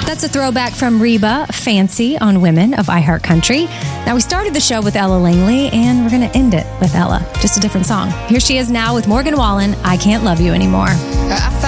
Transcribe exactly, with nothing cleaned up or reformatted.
That's a throwback from Reba, Fancy on Women of iHeartCountry. Now, we started the show with Ella Langley, and we're going to end it with Ella. Just a different song. Here she is now with Morgan Wallen, I Can't Love You Anymore. I